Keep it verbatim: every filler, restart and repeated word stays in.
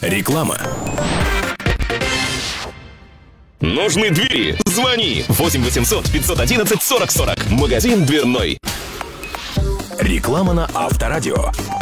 Реклама. Нужны двери? Звони восемь восемьсот пятьсот одиннадцать сорок сорок. Магазин дверной. Реклама на Авторадио.